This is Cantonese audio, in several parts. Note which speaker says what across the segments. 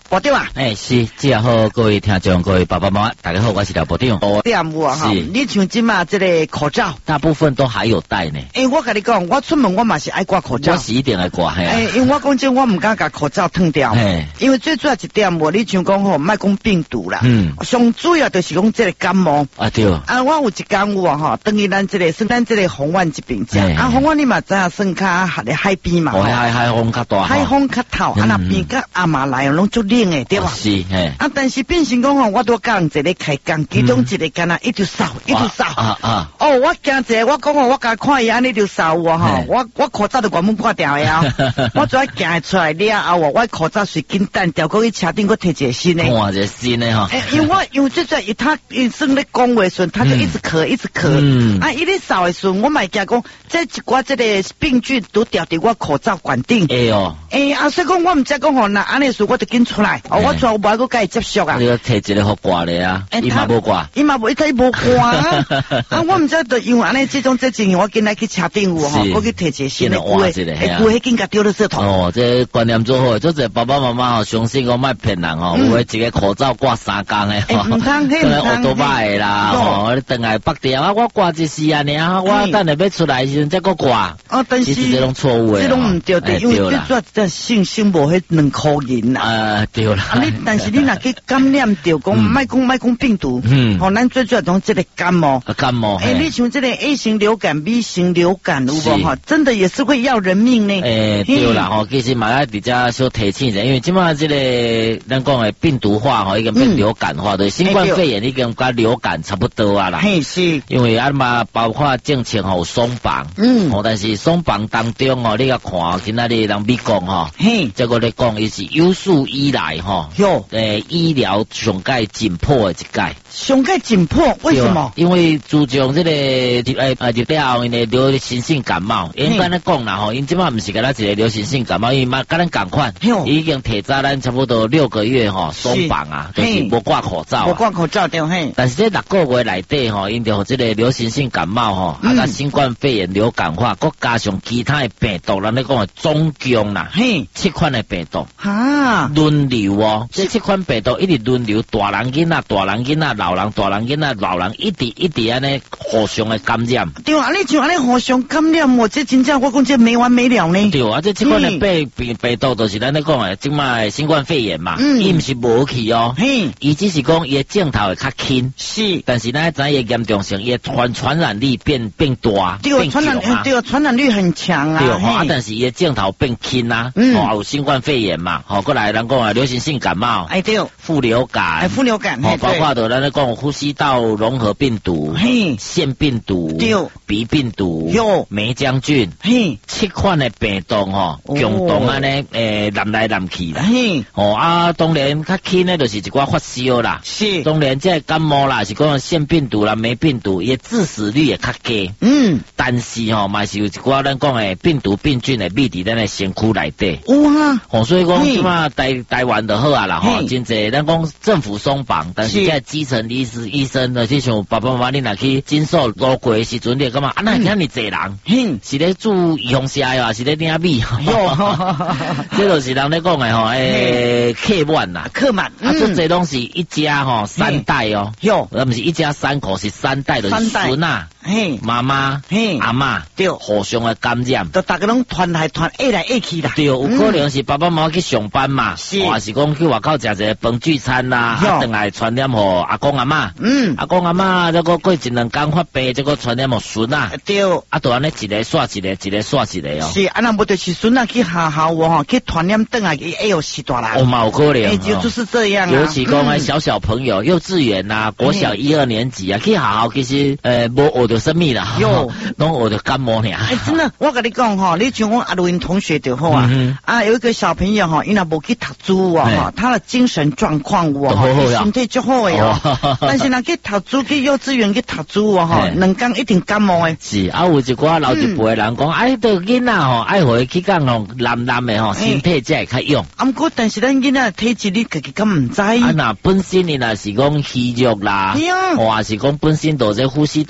Speaker 1: 部长啊，
Speaker 2: 是，这也好，各位听众，各位爸爸妈妈，大家好，我是廖部长。
Speaker 1: 点有啊哈，你像今嘛这个口罩，
Speaker 2: 大部分都还有戴呢。
Speaker 1: 我跟你讲，我出门我嘛是爱挂口罩，
Speaker 2: 我是一定爱挂，
Speaker 1: 因为我讲真，我唔敢把口罩脱掉，因为最主要一点，你像讲吼，莫讲病毒啦，上主要就是讲这个感冒
Speaker 2: 啊对啊，
Speaker 1: 我有一天有啊哈，等于咱这个红湾这边讲，红湾你嘛知影算较海边嘛，
Speaker 2: 海风较大，
Speaker 1: 海风较透，那边个阿妈来拢足冷诶，对吧？
Speaker 2: 是，
Speaker 1: 但是变成讲吼，我都讲一个开工，其中一个干那一直扫，我惊者，我讲我甲看伊安尼就扫吼，我口罩都全部挂掉呀，我再行出来了后，我口罩随紧单调，过去车顶我摕一个新的，
Speaker 2: 换一个新的哈。
Speaker 1: 因为这他算咧讲话时，他就一直咳，伊咧扫的时，我嘛惊讲，这一寡这个病菌都掉伫我口罩管顶。所以讲我唔知讲吼，那安尼时我就紧出来，我出来我无个甲伊接触啊。
Speaker 2: 你要摕一个好挂咧啊，伊嘛无挂，
Speaker 1: 伊无挂啊。我唔知道因为安尼这情形，我今仔去车顶有吼，我去摕一个新的旧迄紧甲丢了色头。
Speaker 2: 这观念做好，就是爸爸妈妈吼，相信讲莫骗人吼，有诶一个口罩挂3工诶吼，
Speaker 1: 唔通，
Speaker 2: 学多摆啦吼，你等下北调我挂一时啊尔，我等下要出来时阵再个挂。
Speaker 1: 但是
Speaker 2: 这种错误诶，
Speaker 1: 这种唔对的，因为最主要这信无迄2箍银啦。
Speaker 2: 对啦。
Speaker 1: 但是你若去感染着讲，莫讲病毒，咱最主要讲这个感冒。你像这个 A 型流感、B 型流感有无哈？真的也是会要人命呢。
Speaker 2: 对啦吼，其实嘛要比较小提醒一下，因为即马这个咱讲诶病毒化吼，已经变流感化的，新冠肺炎已经甲流感差不多啊啦。
Speaker 1: 是。
Speaker 2: 因为嘛包括政策吼松绑，但是松绑当中吼，你甲看今仔日人美国吼，这个咧讲伊是有史以来吼，医疗上界紧迫的一届。
Speaker 1: 上界紧迫，为什么？
Speaker 2: 因为自从这个入了因的流行性感冒，应该咧讲啦吼，因即马毋是甲咱一个流行性感冒，因嘛甲咱共款，已经提早咱差不多6个月吼松绑啊，就是无挂口罩。
Speaker 1: 无挂口罩对嘿。
Speaker 2: 但是这6个月内底吼，因着这个流行性感冒吼，甲新冠肺炎流感化，佮加上其他的病毒，咱咧讲总共啦，7款的病毒轮流哦，这7款病毒一直轮流，大人囡仔、老人、大人囡仔、老人一直安尼互相的感染。
Speaker 1: 对啊，你像安尼互相感染，我这真正我讲这没完没了呢。
Speaker 2: 对啊，这7款的病毒就是咱咧讲的，即卖新冠肺炎嘛，伊毋是无去哦，伊只是讲伊的镜头会较轻，
Speaker 1: 是，但
Speaker 2: 是咱知伊严重性，伊的传染力变大，
Speaker 1: 对，传染率很强啊。
Speaker 2: 对，但是伊的镜头变轻啊，有新冠肺炎嘛，过来咱讲流行性感冒，
Speaker 1: 对，
Speaker 2: 副流感，包括到咱咧讲呼吸道融合病毒、腺病毒、鼻病毒、霉浆菌，7款的病毒吼，共同安尼南来南去啦。当然较轻的就是一寡发烧啦，是，当然这感冒啦是讲腺病毒啦、霉病毒，伊致死率也较低。但是吼嘛是有一寡咱讲的病毒病菌的密伫咱的身躯内底。哇！所以讲即马台湾就好啊啦吼，真济咱讲政府松绑，但是这基层医生呢，就像爸爸妈妈你若去诊所路过的时阵，你感觉啊那遐尼济人，是咧煮鱼香虾啊，是咧领米，这就是人咧讲的吼，客满啦，这济拢是一家吼3代哦，毋是一家3口，是3代的孙啊。妈妈、阿嬷，对，互相的感染，
Speaker 1: 都大家拢团来去啦。
Speaker 2: 对，有可能是爸爸妈妈去上班嘛，或是讲去外口食一个饭聚餐啦，等来传染互阿公阿嬷。阿公阿嬷这个过1-2天发病，这个传染互孙啊。对，都安尼一个刷一个哦。
Speaker 1: 是，那无就是孙啊去学校吼，去传染等来去有死大人。
Speaker 2: 嘛有可能。
Speaker 1: 就是这样啊。
Speaker 2: 尤其讲小朋友，幼稚园呐、国小1、2年级啊，去学校其实无学到什么啦，拢学到感冒尔。
Speaker 1: 真的，我跟你讲吼，你像我阿鲁云同学就好啊。有一个小朋友吼，因为无去读书哦，他的精神状况身体就好诶哦。但是若去读书去幼稚园去读书哦，2天一定感冒诶。
Speaker 2: 是有一寡老一辈人讲，对囡仔吼，爱互伊去讲吼，蓝诶吼，身体才会较勇。
Speaker 1: 毋过，但是咱囡仔体质你自己敢毋知？
Speaker 2: 那本身你若是讲虚弱啦，或是讲本身都这呼吸道诶毛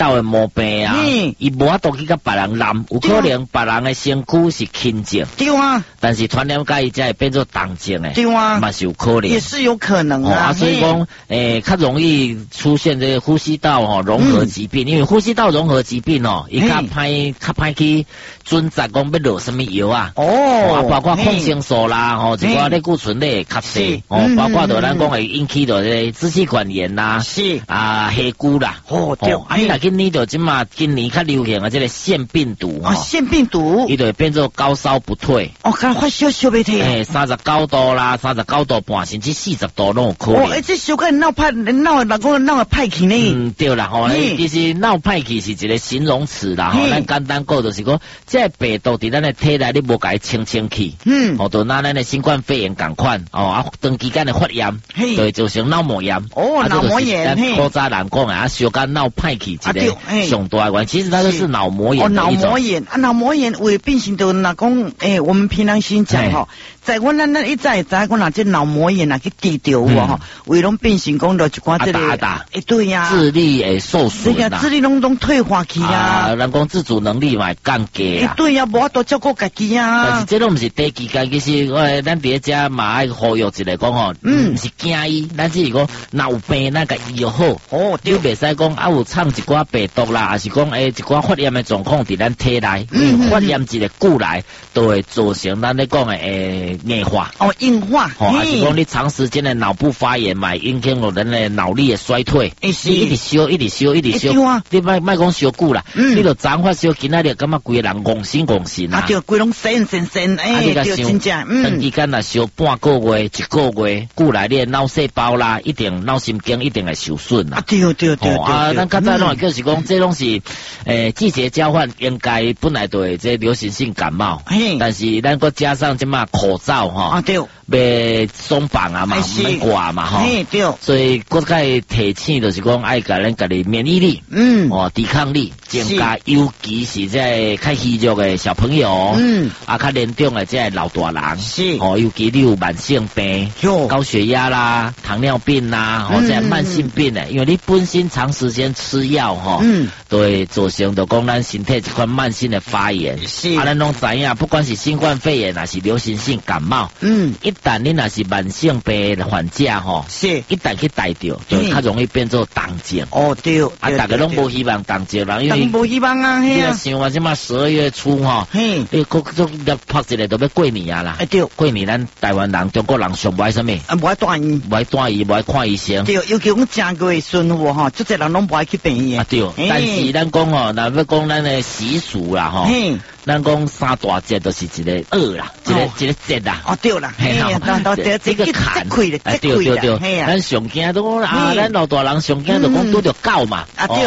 Speaker 2: 病啊，伊无法度去甲别人染，有可能别人的身躯是轻症，
Speaker 1: 对啊，
Speaker 2: 但是传染甲伊才会变做重症诶，
Speaker 1: 对啊，
Speaker 2: 嘛是有可能，
Speaker 1: 也是有可能啊，
Speaker 2: 所以讲较容易出现这个呼吸道融合疾病，因为呼吸道融合疾病伊较歹去准则讲要落什么药啊，包括抗生素啦，一寡类固醇类的吸收，包括咱讲会引起到这支气管炎啦，
Speaker 1: 是
Speaker 2: 啊黑菇啦，
Speaker 1: 对，
Speaker 2: 你若去捏到今年较流行的这个腺病毒，
Speaker 1: 腺病毒，
Speaker 2: 伊就会变做高烧不退，
Speaker 1: 刚发烧烧不退
Speaker 2: ，39度啦，39度半甚至40度拢有可能。
Speaker 1: 这烧个闹歹气呢？
Speaker 2: 对啦，其实闹歹气是一个形容词啦，咱简单讲就是讲，这病毒伫咱的体内你无甲伊清去，就拿咱的新冠肺炎共款，长期间的发炎，对，就成脑膜炎，
Speaker 1: 脑膜炎，
Speaker 2: 咱古早人讲啊，烧干闹歹气一个上大原因，其实它就是脑膜炎。
Speaker 1: 脑膜炎脑膜炎为变形的那讲，我们平常心讲在我咱一再讲哪这脑膜炎去治疗为拢变形讲到一寡这个，对呀，
Speaker 2: 智力会受损啦，
Speaker 1: 智力拢退化去啊，
Speaker 2: 人讲自主能力嘛降低啊，
Speaker 1: 对呀，无法度照顾家己啊。
Speaker 2: 但是这拢毋是短期间，其实咱伫遮嘛爱呼吁一个讲毋是惊伊，咱只是讲若有病咱甲医药好，你袂使讲有藏一寡病毒啦，还是讲一寡发炎的状况伫咱体内，发炎一个久来，都会造成咱咧讲的硬化，
Speaker 1: 硬化，
Speaker 2: 还是讲你长时间的脑部发炎嘛，影响到人的脑力的衰退，你一直烧，你莫讲烧久啦，你就昨发烧，今仔日感觉规个人戆神啊，
Speaker 1: 对，规拢神，
Speaker 2: 对，真正，长期间若烧半个月、一个月，久来你的脑细胞啦，一定脑神经一定会受损啦，
Speaker 1: 对，
Speaker 2: 咱较早拢就是讲，这拢是季节交换，应该本来就会这流行性感冒，但是咱搁加上即嘛口罩
Speaker 1: 对，
Speaker 2: 要松绑啊嘛，唔免挂嘛
Speaker 1: 对，
Speaker 2: 所以搁该提醒就是讲爱甲咱家己免疫力，抵抗力增加，尤其是这较虚弱的小朋友，较严重的这老大人，尤其你有慢性病，高血压啦、糖尿病啦，这慢性病的，因为你本身长时间吃药都会造成到讲咱身体一款慢性的发炎，咱拢知影，不管是新冠肺炎还是流行性感冒，一旦你若是慢性病的患者一旦去带着，就较容易变做重症。
Speaker 1: 对，
Speaker 2: 大家拢无希望重症啦，因为
Speaker 1: 无希望啊，
Speaker 2: 你若想啊，即嘛12月初你拍一个都要过年啊啦，
Speaker 1: 对，
Speaker 2: 过年咱台湾人、中国人上不爱什么？
Speaker 1: 不爱带医，
Speaker 2: 不爱带医，不爱看医生。
Speaker 1: 对，尤其讲正月顺服足侪人拢不爱去病院。
Speaker 2: 对，但是咱讲若要讲咱的习俗啦咱讲三大节都是一个啦，一个节啦。
Speaker 1: 对啦，
Speaker 2: 这个坎，对，咱上惊都咱老大人上惊就讲拄着狗嘛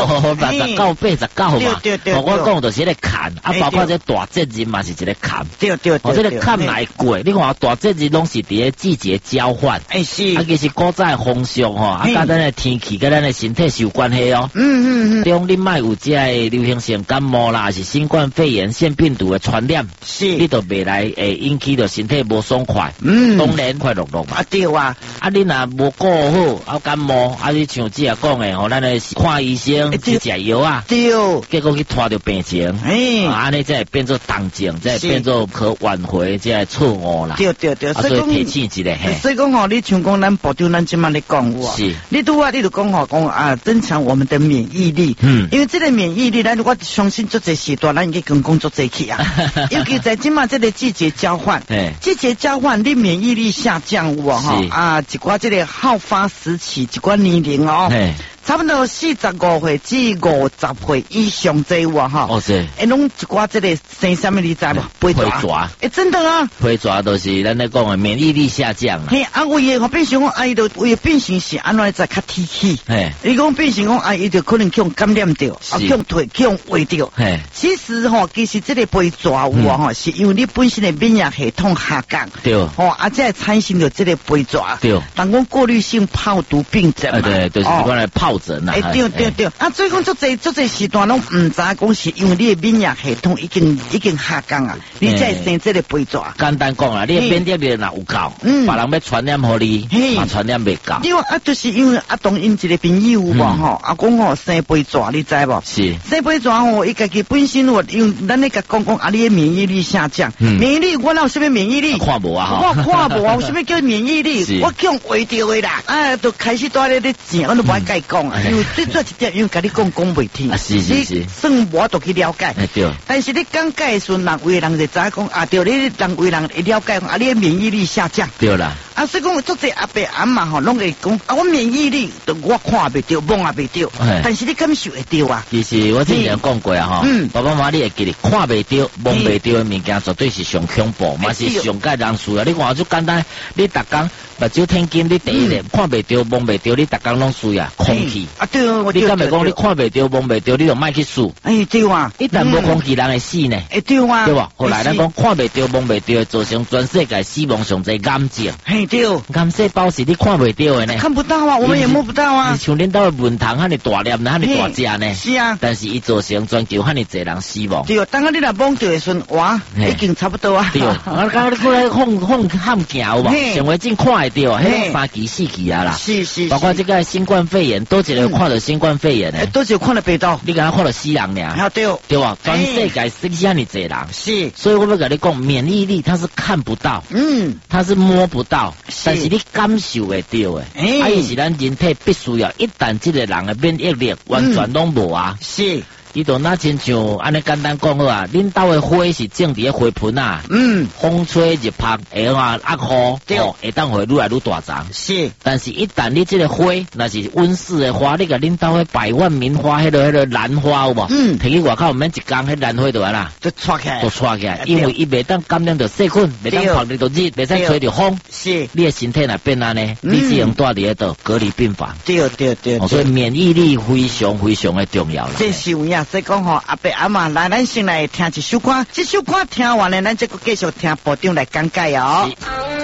Speaker 2: ，89、89嘛，我讲就是一个坎，包括这大节日嘛是一个坎，
Speaker 1: 对，
Speaker 2: 这个坎来过，你看大节日拢是伫个季节交换，
Speaker 1: 是，
Speaker 2: 其实古早的风俗甲咱的天气甲咱的身体是有关系中你莫有这流行性感冒啦，还是新冠肺炎、腺病毒的传染，你就未来引起到身体无爽快，当然快乐嘛。
Speaker 1: 对啊，
Speaker 2: 你若无顾好，感冒，你像只讲的咱的看医生去食药啊，
Speaker 1: 对，
Speaker 2: 结果去拖着病情，安尼才会变做重症，才会变做可挽回这个错误啦。
Speaker 1: 对，
Speaker 2: 所以提醒一个，
Speaker 1: 所以讲你像讲咱部长咱今晚咧讲
Speaker 2: 是，
Speaker 1: 你拄你就讲增强我们的免疫力，因为这个免疫力，我相信做这时段咱已经跟工作做起啊。尤其在今嘛这个季节交换，你免疫力下降一寡这个好发时期，一寡年龄差不多45岁至50岁以上这拢一寡这个生什么你知无？
Speaker 2: 皮蛇，
Speaker 1: 真的啊，
Speaker 2: 皮蛇都是咱咧讲的免疫力下降啦。
Speaker 1: 为个变成讲就为变成是安怎在较天气，你讲变成讲伊就可能去感染到，去退去胃掉。其实其实这个皮蛇是因为你本身的免疫系统下降，
Speaker 2: 对，
Speaker 1: 才产生了这个皮蛇，
Speaker 2: 对，
Speaker 1: 但讲过滤性泡毒病症嘛，
Speaker 2: 对，就是讲来泡疱疹啊。
Speaker 1: 对，啊，所以讲足侪时段拢唔知讲是因为你的免疫系统已经下降啊，你才会生这个肥蛇。
Speaker 2: 简单讲啦，你的免疫力若有够，别人要传染互你，嘛传染袂够。
Speaker 1: 因为啊，就是因为啊，当因一个朋友无吼，啊讲吼生肥蛇，你知无？
Speaker 2: 是
Speaker 1: 生肥蛇吼，伊家己本身因为咱咧甲讲啊，你的免疫力下降，免疫力我哪有啥物免疫力？
Speaker 2: 看无啊，
Speaker 1: 我看无啊，有啥物叫免疫力？我叫画着的啦，啊，就开始在咧钱，我都无爱甲伊讲啊，因为最主要一点，因为甲你讲袂听，
Speaker 2: 是，
Speaker 1: 算无都去了解，
Speaker 2: 对。
Speaker 1: 但是你讲解的时阵，人为人就知讲啊，对，你人为人会了解啊，你的免疫力下降，
Speaker 2: 对啦。
Speaker 1: 啊，所以讲做这阿伯阿嬷吼，拢会讲啊，我免疫力我看袂着，摸也袂着，但是你感受会着啊。
Speaker 2: 其实我之前讲过啊，吼，爸爸妈妈你会记得，看袂着、摸袂着的物件，绝对是上恐怖，嘛是上介人需要。你看就简单，你逐工目睭天金，你第一个看袂着、摸袂着，你逐工拢需要空气。
Speaker 1: 啊对，
Speaker 2: 你敢袂讲你看袂着、摸袂着，你就莫去死。
Speaker 1: 对啊，
Speaker 2: 一旦无空气，人会死呢。
Speaker 1: 对啊，
Speaker 2: 对吧？后来咱讲看袂着、摸袂着，造成全世界死亡上侪癌症。
Speaker 1: 对，
Speaker 2: 癌细胞是你看袂着的呢。
Speaker 1: 看不到啊，我们也摸不到啊。
Speaker 2: 像恁兜的文堂，遐尼大粒，遐尼大只呢。
Speaker 1: 是啊，
Speaker 2: 但是伊造成全球遐尼侪人死亡。
Speaker 1: 对，当下你若摸着的时阵，哇，已经差不多啊。
Speaker 2: 对，我刚你过来放喊行有无？上回正看会着，迄3期4期啊啦。
Speaker 1: 是。
Speaker 2: 包括这个新冠肺炎，多一个看到新冠肺炎呢。
Speaker 1: 多一个看到病毒。
Speaker 2: 你敢若看到死人尔？对吧？全世界死遐尼侪人。
Speaker 1: 是。
Speaker 2: 所以我要跟你讲，免疫力它是看不到，它是摸不到，但是你感受会到的。啊，伊是咱人体必须要，一旦这个人的免疫力完全拢无啊。
Speaker 1: 是。
Speaker 2: 伊就那亲像安尼简单讲好啊，恁兜的花是种伫花盆啊，风吹日晒会压雨，会当会愈来愈大丛。
Speaker 1: 是，
Speaker 2: 但是一旦你这个花，那是温室的花，你甲恁兜的百万名花，迄个兰花有无？摕去外口，毋免一工，迄兰花就完啦，
Speaker 1: 就撮起
Speaker 2: 来，因为伊袂当感染到细菌，袂当晒到热，袂使吹到风。
Speaker 1: 是，
Speaker 2: 你的身体若变安尼，你只能住伫迄度隔离病房。
Speaker 1: 对，
Speaker 2: 所以免疫力非常非常的重要啦。
Speaker 1: 这是有影。所以讲吼，阿伯阿嬷来，咱先来听一首歌，这首歌听完了，咱再继续听部长来讲解哦。